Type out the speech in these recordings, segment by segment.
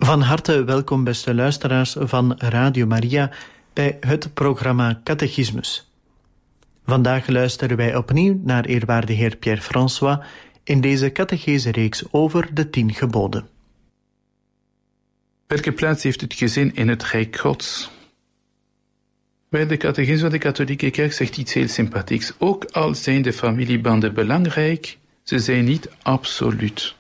Van harte welkom, beste luisteraars van Radio Maria, bij het programma Catechismus. Vandaag luisteren wij opnieuw naar eerwaarde heer Pierre François in deze catechese-reeks over de 10 geboden. Welke plaats heeft het gezin in het Rijk Gods? Wel, de catechisme van de katholieke kerk zegt iets heel sympathieks. Ook al zijn de familiebanden belangrijk, ze zijn niet absoluut.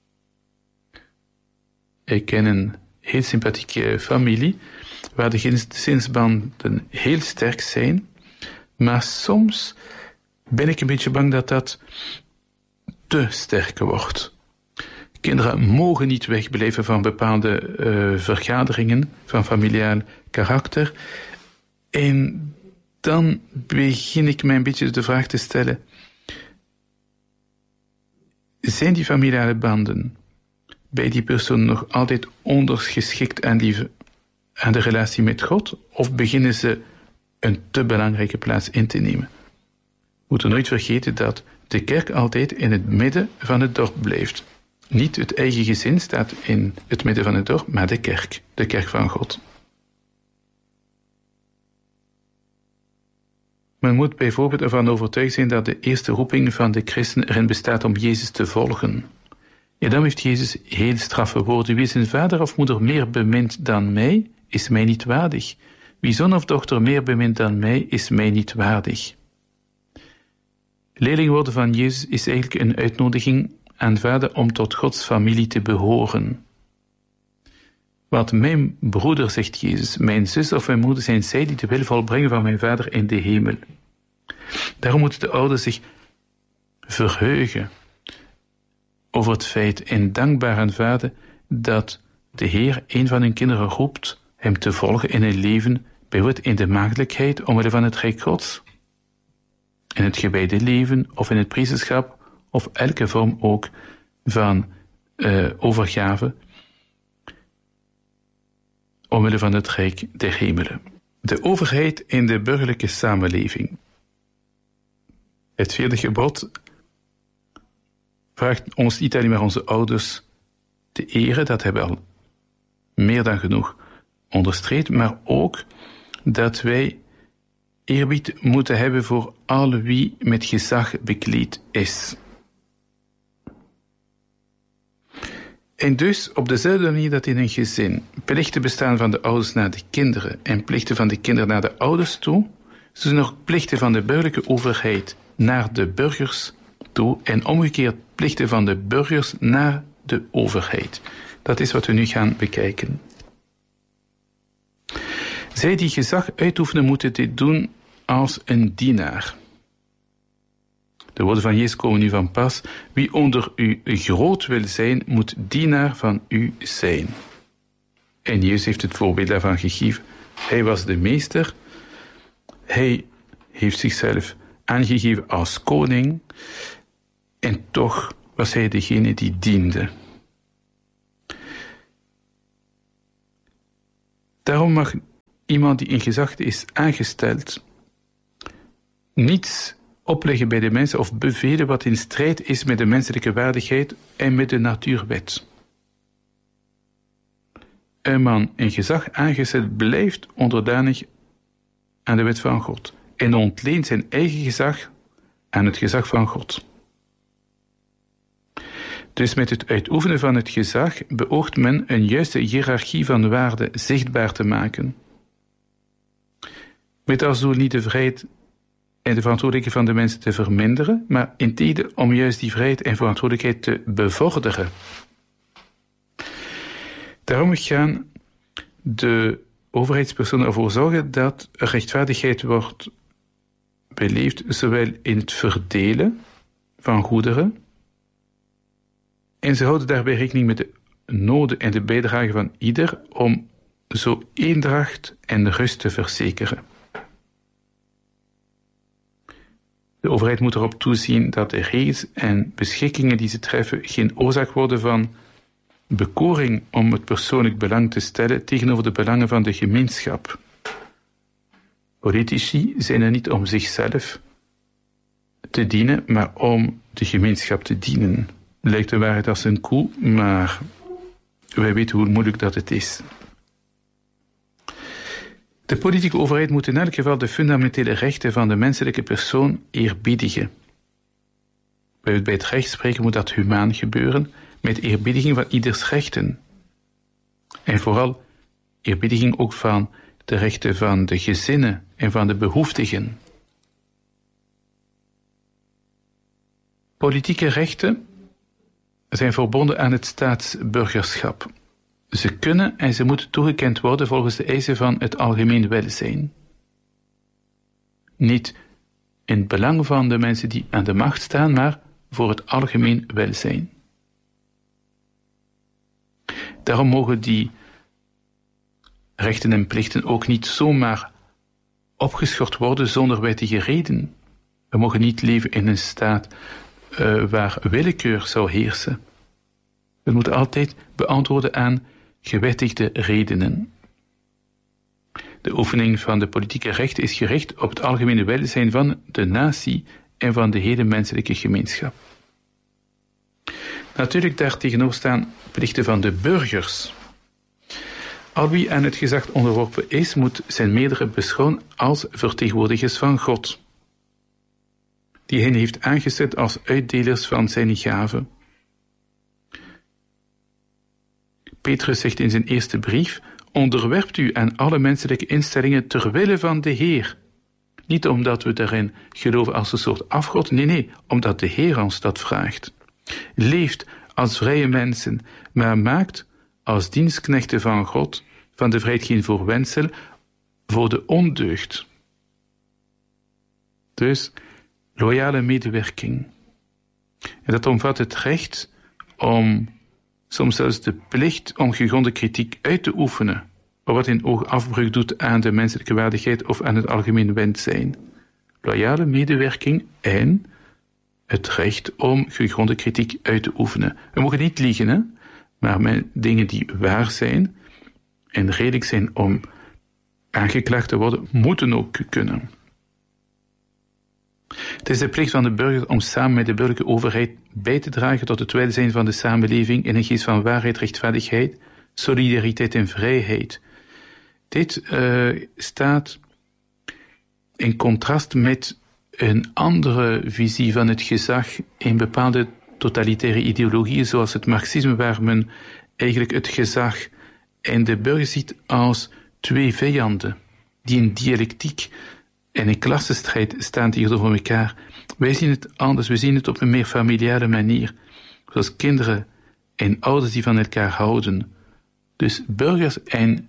Ik ken een heel sympathieke familie, waar de gezinsbanden heel sterk zijn, maar soms ben ik een beetje bang dat dat te sterk wordt. Kinderen mogen niet wegblijven van bepaalde vergaderingen van familiaal karakter. En dan begin ik mij een beetje de vraag te stellen: zijn die familiale banden bij die persoon nog altijd ondergeschikt aan de relatie met God, of beginnen ze een te belangrijke plaats in te nemen? We moeten nooit vergeten dat de kerk altijd in het midden van het dorp blijft. Niet het eigen gezin staat in het midden van het dorp, maar de kerk van God. Men moet bijvoorbeeld ervan overtuigd zijn dat de eerste roeping van de christen erin bestaat om Jezus te volgen. En dan heeft Jezus heel straffe woorden. Wie zijn vader of moeder meer bemint dan mij, is mij niet waardig. Wie zoon of dochter meer bemint dan mij, is mij niet waardig. Leerling worden van Jezus is eigenlijk een uitnodiging aan vader om tot Gods familie te behoren. Wat mijn broeder, zegt Jezus, mijn zus of mijn moeder zijn zij die de wil volbrengen van mijn vader in de hemel. Daarom moeten de ouders zich verheugen over het feit en dankbaar aanvaarden dat de Heer een van hun kinderen roept hem te volgen in een leven, bijvoorbeeld in de maagdelijkheid omwille van het Rijk Gods, in het gewijde leven of in het priesterschap of elke vorm ook van overgave omwille van het Rijk der Hemelen. De overheid in de burgerlijke samenleving. Het 4e gebod vraagt ons niet alleen maar onze ouders te eren, dat hebben we al meer dan genoeg onderstreept, maar ook dat wij eerbied moeten hebben voor al wie met gezag bekleed is. En dus op dezelfde manier dat in een gezin plichten bestaan van de ouders naar de kinderen en plichten van de kinderen naar de ouders toe, zo zijn er ook plichten van de burgerlijke overheid naar de burgers toe en omgekeerd plichten van de burgers naar de overheid. Dat is wat we nu gaan bekijken. Zij die gezag uitoefenen moeten dit doen als een dienaar. De woorden van Jezus komen nu van pas. Wie onder u groot wil zijn, moet dienaar van u zijn. En Jezus heeft het voorbeeld daarvan gegeven. Hij was de meester. Hij heeft zichzelf aangegeven als koning. En toch was hij degene die diende. Daarom mag iemand die in gezag is aangesteld niets opleggen bij de mensen of bevelen wat in strijd is met de menselijke waardigheid en met de natuurwet. Een man in gezag aangesteld blijft onderdanig aan de wet van God en ontleent zijn eigen gezag aan het gezag van God. Dus met het uitoefenen van het gezag beoogt men een juiste hiërarchie van waarden zichtbaar te maken. Met als doel niet de vrijheid en de verantwoordelijkheid van de mensen te verminderen, maar integendeel om juist die vrijheid en verantwoordelijkheid te bevorderen. Daarom gaan de overheidspersonen ervoor zorgen dat rechtvaardigheid wordt beleefd, zowel in het verdelen van goederen, en ze houden daarbij rekening met de noden en de bijdrage van ieder om zo eendracht en rust te verzekeren. De overheid moet erop toezien dat de regels en beschikkingen die ze treffen geen oorzaak worden van bekoring om het persoonlijk belang te stellen tegenover de belangen van de gemeenschap. Politici zijn er niet om zichzelf te dienen, maar om de gemeenschap te dienen. Lijkt de waarheid als een koe, maar wij weten hoe moeilijk dat het is. De politieke overheid moet in elk geval de fundamentele rechten van de menselijke persoon eerbiedigen. Bij het rechtspreken moet dat humaan gebeuren, met eerbiediging van ieders rechten. En vooral eerbiediging ook van de rechten van de gezinnen en van de behoeftigen. Politieke rechten zijn verbonden aan het staatsburgerschap. Ze kunnen en ze moeten toegekend worden volgens de eisen van het algemeen welzijn. Niet in het belang van de mensen die aan de macht staan, maar voor het algemeen welzijn. Daarom mogen die rechten en plichten ook niet zomaar opgeschort worden zonder wettige reden. We mogen niet leven in een staat waar willekeur zou heersen. We moeten altijd beantwoorden aan gewettigde redenen. De oefening van de politieke rechten is gericht op het algemene welzijn van de natie en van de hele menselijke gemeenschap. Natuurlijk daartegenover staan plichten van de burgers. Al wie aan het gezag onderworpen is, moet zijn meerdere beschouwen als vertegenwoordigers van God, die hen heeft aangesteld als uitdelers van zijn gaven. Petrus zegt in zijn eerste brief: onderwerpt u aan alle menselijke instellingen ter wille van de Heer. Niet omdat we daarin geloven als een soort afgod, nee, omdat de Heer ons dat vraagt. Leeft als vrije mensen, maar maakt als dienstknechten van God van de vrijheid geen voorwendsel voor de ondeugd. Dus loyale medewerking. En dat omvat het recht om, soms zelfs de plicht om gegronde kritiek uit te oefenen op wat in oog afbreuk doet aan de menselijke waardigheid of aan het algemeen welzijn. Loyale medewerking en het recht om gegronde kritiek uit te oefenen. We mogen niet liegen, hè? Maar met dingen die waar zijn en redelijk zijn om aangeklaagd te worden, moeten ook kunnen. Het is de plicht van de burger om samen met de burgerlijke overheid bij te dragen tot het welzijn van de samenleving in een geest van waarheid, rechtvaardigheid, solidariteit en vrijheid. Dit staat in contrast met een andere visie van het gezag in bepaalde totalitaire ideologieën, zoals het marxisme, waar men eigenlijk het gezag en de burger ziet als twee vijanden, die in dialectiek en in klassenstrijd staan tegenover elkaar. Wij zien het anders, we zien het op een meer familiale manier, zoals kinderen en ouders die van elkaar houden. Dus burgers en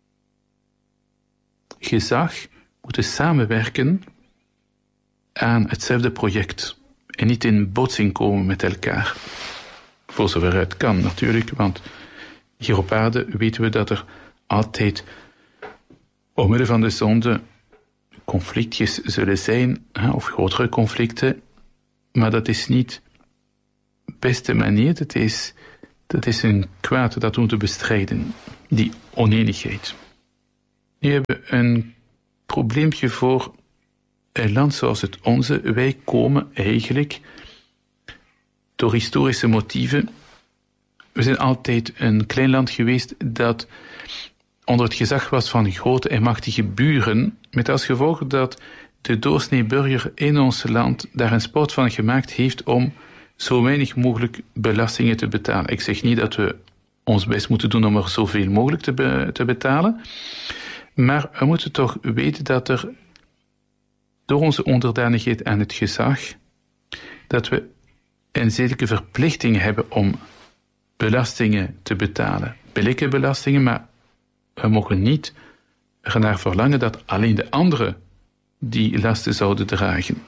gezag moeten samenwerken aan hetzelfde project en niet in botsing komen met elkaar. Voor zover het kan natuurlijk, want hier op aarde weten we dat er altijd omwille van de zonde conflictjes zullen zijn, of grotere conflicten, maar dat is niet de beste manier, dat is een kwaad dat we moeten bestrijden, die oneenigheid. Nu hebben we een probleempje voor een land zoals het onze. Wij komen eigenlijk door historische motieven. We zijn altijd een klein land geweest dat onder het gezag was van grote en machtige buren, met als gevolg dat de doorsnee burger in ons land daar een sport van gemaakt heeft om zo weinig mogelijk belastingen te betalen. Ik zeg niet dat we ons best moeten doen om er zoveel mogelijk te betalen, maar we moeten toch weten dat er door onze onderdanigheid aan het gezag, dat we een zedelijke verplichting hebben om belastingen te betalen. Billijke belastingen, maar we mogen niet ernaar verlangen dat alleen de anderen die lasten zouden dragen.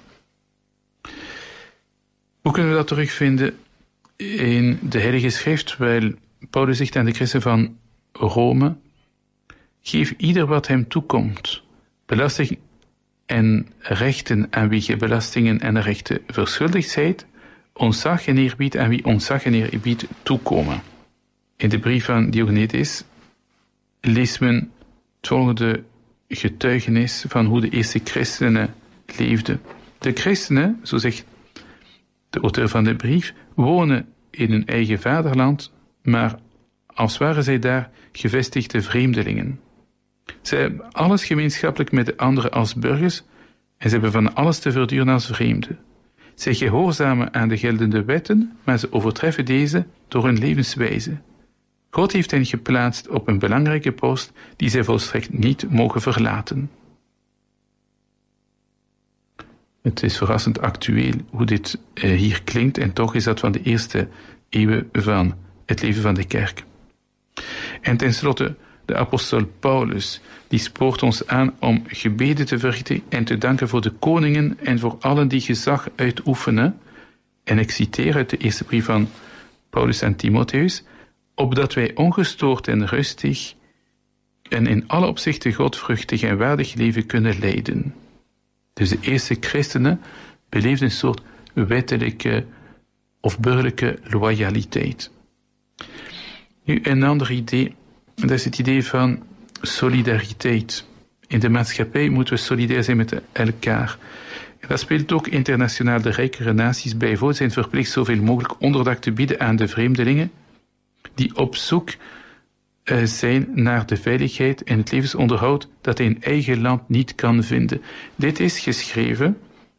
Hoe kunnen we dat terugvinden in de Heilige Schrift? Wel, Paulus zegt aan de christen van Rome: geef ieder wat hem toekomt. Belasting en rechten aan wie je belastingen en rechten verschuldigd zijt, ontzag en eerbied aan wie ontzag en eerbied toekomen. In de brief van Diogenetus leest men het volgende getuigenis van hoe de eerste christenen leefden. De christenen, zo zegt de auteur van de brief, wonen in hun eigen vaderland, maar als waren zij daar gevestigde vreemdelingen. Zij hebben alles gemeenschappelijk met de anderen als burgers en ze hebben van alles te verduren als vreemden. Zij gehoorzamen aan de geldende wetten, maar ze overtreffen deze door hun levenswijze. God heeft hen geplaatst op een belangrijke post die zij volstrekt niet mogen verlaten. Het is verrassend actueel hoe dit hier klinkt en toch is dat van de eerste eeuwen van het leven van de kerk. En tenslotte de apostel Paulus, die spoort ons aan om gebeden te verrichten en te danken voor de koningen en voor allen die gezag uitoefenen. En ik citeer uit de eerste brief van Paulus aan Timotheus, opdat wij ongestoord en rustig en in alle opzichten godvruchtig en waardig leven kunnen leiden. Dus de eerste christenen beleefden een soort wettelijke of burgerlijke loyaliteit. Nu een ander idee, dat is het idee van solidariteit. In de maatschappij moeten we solidair zijn met elkaar. En dat speelt ook internationaal. De rijkere naties bijvoorbeeld zijn verplicht zoveel mogelijk onderdak te bieden aan de vreemdelingen die op zoek zijn naar de veiligheid en het levensonderhoud dat hij in eigen land niet kan vinden. Dit is geschreven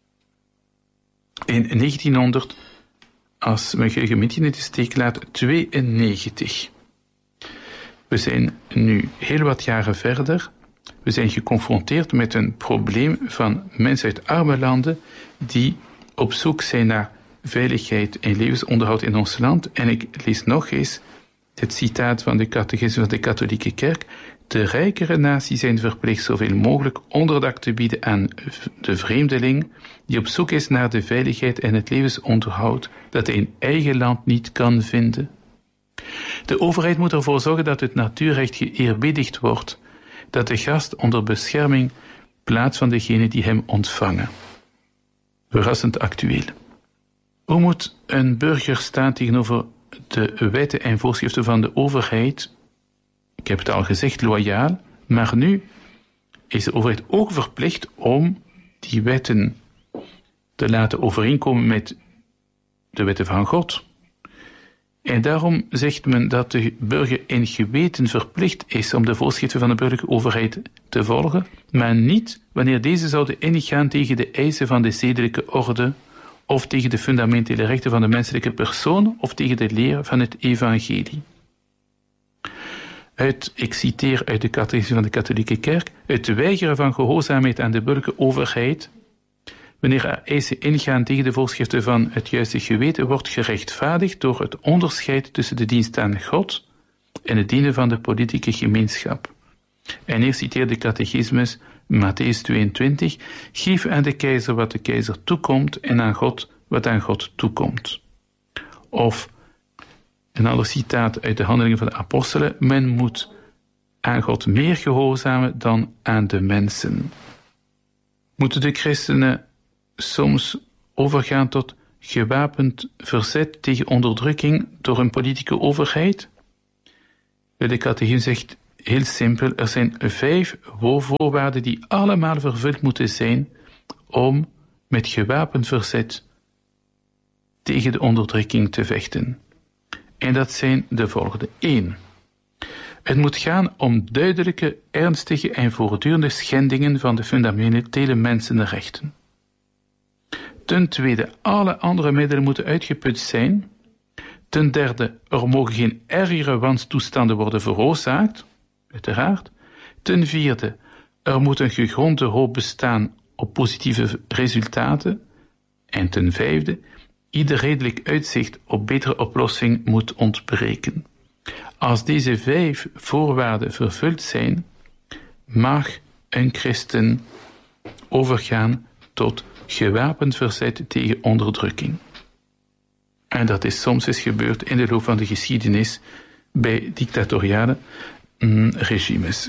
in 1900, als mijn geheugen niet in de steek laat, 92. We zijn nu heel wat jaren verder. We zijn geconfronteerd met een probleem van mensen uit arme landen die op zoek zijn naar veiligheid en levensonderhoud in ons land. En ik lees nog eens het citaat van de catechisme van de katholieke kerk. De rijkere naties zijn verplicht zoveel mogelijk onderdak te bieden aan de vreemdeling die op zoek is naar de veiligheid en het levensonderhoud dat hij in eigen land niet kan vinden. De overheid moet ervoor zorgen dat het natuurrecht geëerbiedigd wordt, dat de gast onder bescherming plaatst van degenen die hem ontvangen. Verrassend actueel. Hoe moet een burger staan tegenover de wetten en voorschriften van de overheid? Ik heb het al gezegd, loyaal, maar nu is de overheid ook verplicht om die wetten te laten overeenkomen met de wetten van God. En daarom zegt men dat de burger in geweten verplicht is om de voorschriften van de burgerlijke overheid te volgen, maar niet wanneer deze zouden ingaan tegen de eisen van de zedelijke orde of tegen de fundamentele rechten van de menselijke persoon of tegen de leer van het evangelie. Ik citeer uit de catechisme van de katholieke kerk, het weigeren van gehoorzaamheid aan de burgerlijke overheid, wanneer er eisen ingaan tegen de voorschriften van het juiste geweten, wordt gerechtvaardigd door het onderscheid tussen de dienst aan God en het dienen van de politieke gemeenschap. En hier citeert de catechismus Mattheüs 22, geef aan de keizer wat de keizer toekomt en aan God wat aan God toekomt. Of een ander citaat uit de Handelingen van de Apostelen, men moet aan God meer gehoorzamen dan aan de mensen. Moeten de christenen soms overgaan tot gewapend verzet tegen onderdrukking door een politieke overheid? De catechisme zegt heel simpel, er zijn 5 voorwaarden die allemaal vervuld moeten zijn om met gewapend verzet tegen de onderdrukking te vechten. En dat zijn de volgende. 1. Het moet gaan om duidelijke, ernstige en voortdurende schendingen van de fundamentele mensenrechten. Ten tweede, alle andere middelen moeten uitgeput zijn. Ten derde, er mogen geen ergere wanstoestanden worden veroorzaakt, uiteraard. Ten vierde, er moet een gegronde hoop bestaan op positieve resultaten. En ten vijfde, ieder redelijk uitzicht op betere oplossing moet ontbreken. Als deze 5 voorwaarden vervuld zijn, mag een christen overgaan tot gewapend verzet tegen onderdrukking. En dat is soms eens gebeurd in de loop van de geschiedenis bij dictatoriale regimes.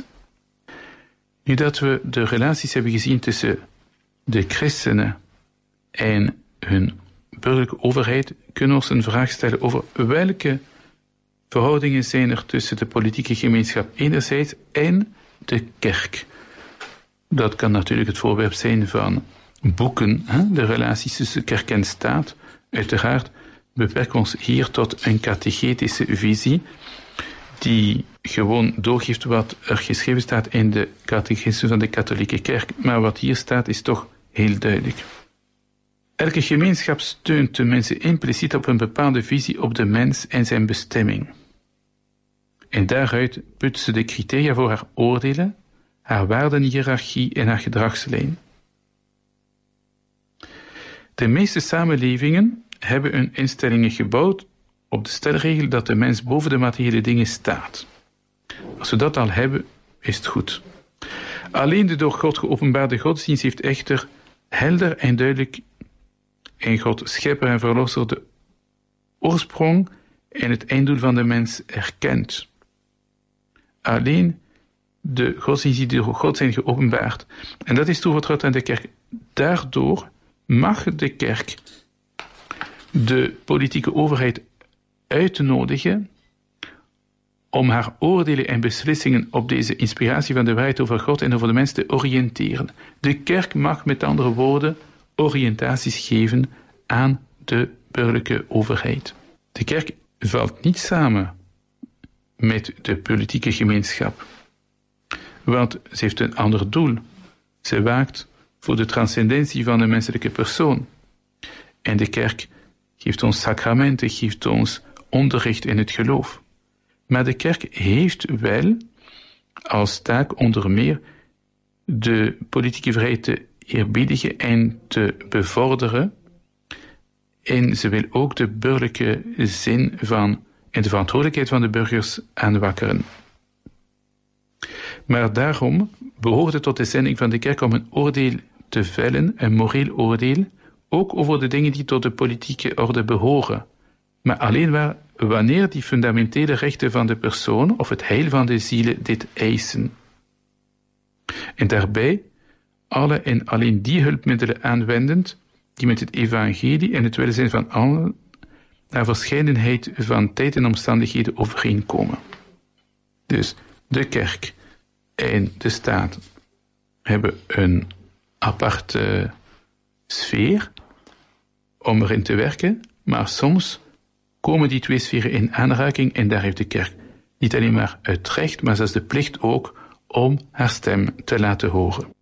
Nu dat we de relaties hebben gezien tussen de christenen en hun burgerlijke overheid, kunnen we ons een vraag stellen over welke verhoudingen zijn er tussen de politieke gemeenschap enerzijds en de kerk. Dat kan natuurlijk het voorwerp zijn van boeken, de relaties tussen kerk en staat. Uiteraard beperken we ons hier tot een catechetische visie die gewoon doorgeeft wat er geschreven staat in de catechisme van de katholieke kerk. Maar wat hier staat is toch heel duidelijk. Elke gemeenschap steunt de mensen impliciet op een bepaalde visie op de mens en zijn bestemming. En daaruit put ze de criteria voor haar oordelen, haar waardenhiërarchie en haar gedragslijn. De meeste samenlevingen hebben hun instellingen gebouwd op de stelregel dat de mens boven de materiële dingen staat. Als we dat al hebben, is het goed. Alleen de door God geopenbaarde godsdienst heeft echter helder en duidelijk in God, schepper en verlosser, de oorsprong en het einddoel van de mens erkent. Alleen de godsdiensten die door God zijn geopenbaard. En dat is toevertrouwd aan de kerk. Daardoor mag de kerk de politieke overheid uitnodigen om haar oordelen en beslissingen op deze inspiratie van de waarheid over God en over de mens te oriënteren. De kerk mag met andere woorden oriëntaties geven aan de burgerlijke overheid. De kerk valt niet samen met de politieke gemeenschap, want ze heeft een ander doel. Ze waakt voor de transcendentie van de menselijke persoon. En de kerk geeft ons sacramenten, geeft ons onderricht in het geloof. Maar de kerk heeft wel als taak onder meer de politieke vrijheid te eerbiedigen en te bevorderen. En ze wil ook de burgerlijke zin van en de verantwoordelijkheid van de burgers aanwakkeren. Maar daarom behoort het tot de zending van de kerk om een oordeel te vellen, een moreel oordeel, ook over de dingen die tot de politieke orde behoren. Maar alleen wanneer die fundamentele rechten van de persoon of het heil van de zielen dit eisen. En daarbij alle en alleen die hulpmiddelen aanwendend die met het evangelie en het welzijn van allen naar verscheidenheid van tijd en omstandigheden overeenkomen. Dus de kerk en de staat hebben een aparte sfeer om erin te werken, maar soms komen die twee sferen in aanraking en daar heeft de kerk niet alleen maar het recht, maar zelfs de plicht ook om haar stem te laten horen.